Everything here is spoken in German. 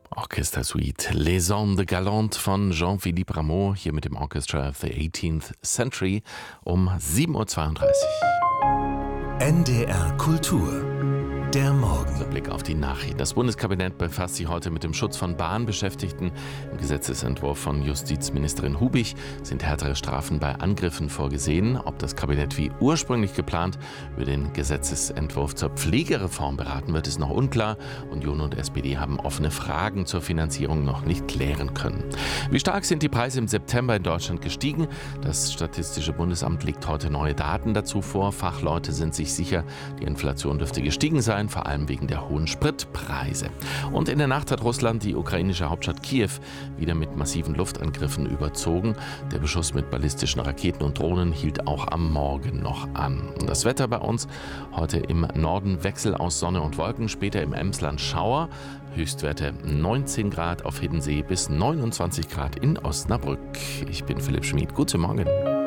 Orchestersuite Les Ondes Galantes von Jean-Philippe Rameau, hier mit dem Orchestra of the 18th Century um 7:32 Uhr. NDR Kultur. Der Morgen. Der Blick auf die Nachrichten. Das Bundeskabinett befasst sich heute mit dem Schutz von Bahnbeschäftigten. Im Gesetzesentwurf von Justizministerin Hubich sind härtere Strafen bei Angriffen vorgesehen. Ob das Kabinett wie ursprünglich geplant über den Gesetzesentwurf zur Pflegereform beraten wird, ist noch unklar. Union und SPD haben offene Fragen zur Finanzierung noch nicht klären können. Wie stark sind die Preise im September in Deutschland gestiegen? Das Statistische Bundesamt legt heute neue Daten dazu vor. Fachleute sind sich sicher, die Inflation dürfte gestiegen sein, vor allem wegen der hohen Spritpreise. Und in der Nacht hat Russland die ukrainische Hauptstadt Kiew wieder mit massiven Luftangriffen überzogen. Der Beschuss mit ballistischen Raketen und Drohnen hielt auch am Morgen noch an. Und das Wetter bei uns heute im Norden Wechsel aus Sonne und Wolken, später im Emsland Schauer. Höchstwerte 19 Grad auf Hiddensee bis 29 Grad in Osnabrück. Ich bin Philipp Schmid. Guten Morgen.